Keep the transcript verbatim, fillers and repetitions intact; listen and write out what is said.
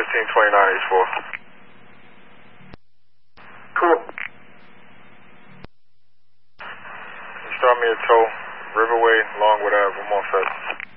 fifteen twenty-nine H four. Cool. You start me a tow, Riverway, Longwood Ave, I'm on set.